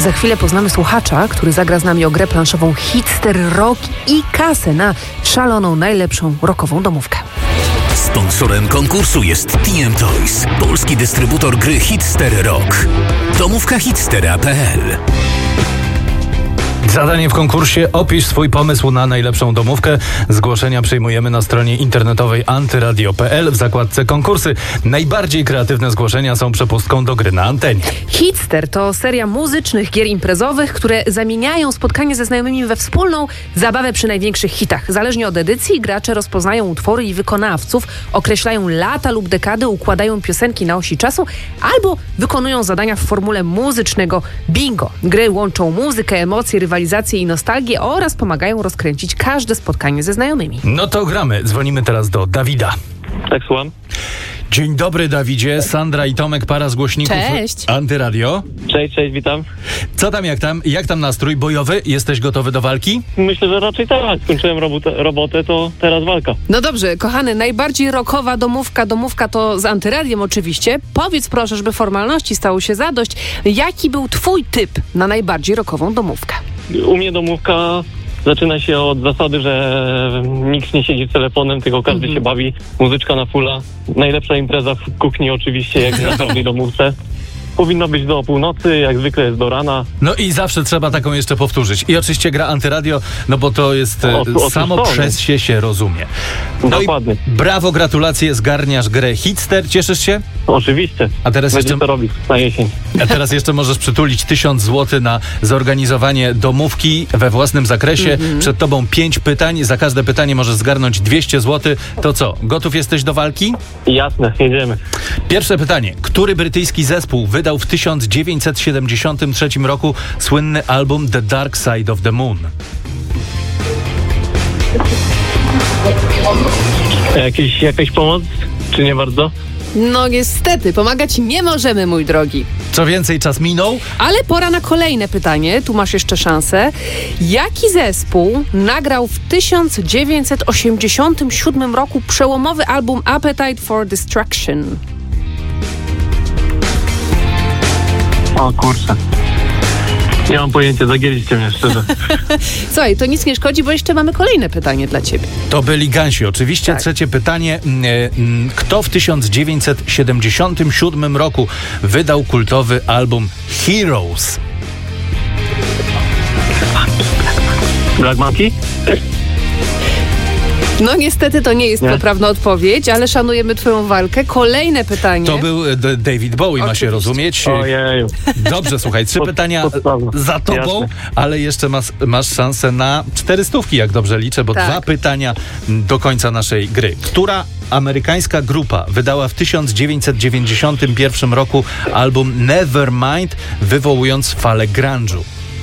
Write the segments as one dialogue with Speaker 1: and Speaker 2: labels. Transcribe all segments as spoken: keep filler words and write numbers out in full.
Speaker 1: Za chwilę poznamy słuchacza, który zagra z nami o grę planszową Hitster Rock i kasę na szaloną, najlepszą rockową domówkę.
Speaker 2: Sponsorem konkursu jest T M Toys, polski dystrybutor gry Hitster Rock. Domówka hitstera kropka p l.
Speaker 3: Zadanie w konkursie: opisz swój pomysł na najlepszą domówkę. Zgłoszenia przyjmujemy na stronie internetowej antyradio kropka p l w zakładce konkursy. Najbardziej kreatywne zgłoszenia są przepustką do gry na antenie.
Speaker 1: Hitster to seria muzycznych gier imprezowych, które zamieniają spotkanie ze znajomymi we wspólną zabawę przy największych hitach. Zależnie od edycji gracze rozpoznają utwory i wykonawców, określają lata lub dekady, układają piosenki na osi czasu albo wykonują zadania w formule muzycznego bingo. Gry łączą muzykę, emocje, rywalizację i nostalgię oraz pomagają rozkręcić każde spotkanie ze znajomymi.
Speaker 3: No to gramy. Dzwonimy teraz do Dawida.
Speaker 4: Tak, słucham.
Speaker 3: Dzień dobry, Dawidzie. Sandra i Tomek, para z głośników
Speaker 1: Cześć.
Speaker 3: Antyradio.
Speaker 4: Cześć, cześć, witam.
Speaker 3: Co tam, jak tam? Jak tam nastrój bojowy? Jesteś gotowy do walki?
Speaker 4: Myślę, że raczej tak. Skończyłem robotę, robotę to teraz walka.
Speaker 1: No dobrze, kochany, najbardziej rockowa domówka, domówka to z Antyradiem oczywiście. Powiedz proszę, żeby formalności stało się zadość. Jaki był twój typ na najbardziej rockową domówkę?
Speaker 4: U mnie domówka zaczyna się od zasady, że nikt nie siedzi z telefonem, tylko każdy
Speaker 1: Mhm.
Speaker 4: się bawi. Muzyczka na fulla. Najlepsza impreza w kuchni oczywiście, jak na każdej domówce. Powinno być do północy, jak zwykle jest do rana.
Speaker 3: No i zawsze trzeba taką jeszcze powtórzyć. I oczywiście gra Antyradio, no bo to jest
Speaker 4: O,
Speaker 3: e,
Speaker 4: otóż
Speaker 3: samo
Speaker 4: to,
Speaker 3: przez się się rozumie. No
Speaker 4: Dokładnie.
Speaker 3: i brawo, gratulacje, zgarniasz grę Hitster. Cieszysz się?
Speaker 4: Oczywiście.
Speaker 3: A teraz
Speaker 4: Będzie
Speaker 3: jeszcze...
Speaker 4: to robić na jesień.
Speaker 3: A teraz jeszcze możesz przytulić tysiąc złotych na zorganizowanie domówki we własnym zakresie.
Speaker 1: Mm-hmm.
Speaker 3: Przed tobą pięć pytań. Za każde pytanie możesz zgarnąć dwieście złotych. To co, gotów jesteś do walki?
Speaker 4: Jasne, jedziemy.
Speaker 3: Pierwsze pytanie. Który brytyjski zespół wydał w tysiąc dziewięćset siedemdziesiątym trzecim roku słynny album The Dark Side of the Moon?
Speaker 4: Jakiś, jakaś pomoc? Czy nie bardzo?
Speaker 1: No niestety, pomagać nie możemy, mój drogi.
Speaker 3: Co więcej, czas minął.
Speaker 1: Ale pora na kolejne pytanie, tu masz jeszcze szansę. Jaki zespół nagrał w tysiąc dziewięćset osiemdziesiątym siódmym roku przełomowy album Appetite for Destruction?
Speaker 4: O kurczę. Nie mam pojęcia, zagięliście mnie szczerze.
Speaker 1: Słuchaj, to nic nie szkodzi, bo jeszcze mamy kolejne pytanie dla ciebie.
Speaker 3: To byli Gansi. Oczywiście
Speaker 1: Tak.
Speaker 3: trzecie pytanie. Mm, mm, Kto w tysiąc dziewięćset siedemdziesiątym siódmym roku wydał kultowy album Heroes?
Speaker 4: Black Monkey?
Speaker 1: No niestety to nie jest
Speaker 4: Nie.
Speaker 1: poprawna odpowiedź, ale szanujemy twoją walkę. Kolejne pytanie.
Speaker 3: To był e, D- David Bowie, ma się
Speaker 1: Oczywiście.
Speaker 3: rozumieć.
Speaker 4: Ojeju.
Speaker 3: Dobrze, słuchaj, trzy
Speaker 4: Pod-
Speaker 3: pytania
Speaker 4: podstawa.
Speaker 3: za tobą,
Speaker 4: Jasne.
Speaker 3: ale jeszcze masz, masz szansę na cztery stówki, jak dobrze liczę, bo
Speaker 1: Tak.
Speaker 3: dwa pytania do końca naszej gry. Która amerykańska grupa wydała w tysiąc dziewięćset dziewięćdziesiątym pierwszym roku album Nevermind, wywołując falę grunge'u?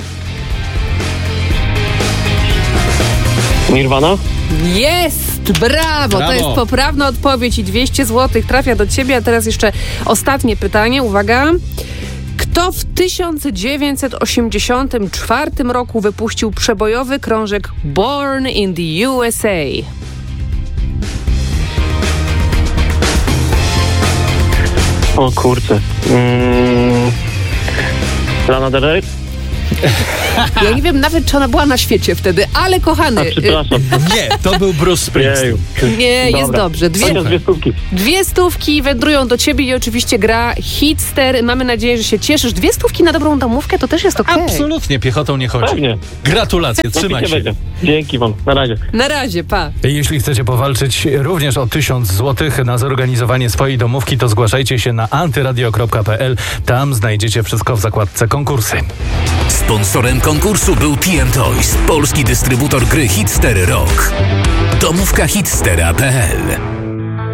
Speaker 4: Nirvana?
Speaker 1: Jest! Brawo!
Speaker 3: Brawo.
Speaker 1: To jest poprawna odpowiedź i dwieście złotych trafia do ciebie. A teraz jeszcze ostatnie pytanie. Uwaga. Kto w tysiąc dziewięćset osiemdziesiątym czwartym roku wypuścił przebojowy krążek Born in the U S A?
Speaker 4: O kurczę. Mm. Lana Del Rey?
Speaker 1: Ja nie wiem nawet, czy ona była na świecie wtedy, ale kochany...
Speaker 4: A, przepraszam.
Speaker 3: Nie, to był Bruce Springsteen.
Speaker 4: Jeju.
Speaker 1: Nie, jest
Speaker 4: Dobra.
Speaker 1: dobrze. Dwie,
Speaker 4: Chociaż dwie stówki.
Speaker 1: dwie stówki wędrują do ciebie i oczywiście gra Hitster. Mamy nadzieję, że się cieszysz. Dwie stówki na dobrą domówkę to też jest okej.
Speaker 3: Absolutnie, piechotą nie chodzi.
Speaker 4: Pewnie.
Speaker 3: Gratulacje, trzymaj
Speaker 4: Lepiej
Speaker 3: się.
Speaker 4: będzie. Dzięki wam. Na razie.
Speaker 1: Na razie, pa.
Speaker 3: Jeśli chcecie powalczyć również o tysiąc złotych na zorganizowanie swojej domówki, to zgłaszajcie się na antyradio kropka p l. Tam znajdziecie wszystko w zakładce konkursy.
Speaker 2: Sponsorem konkursu był T M Toys, polski dystrybutor gry Hitster Rock. Domówka hitstera kropka p l.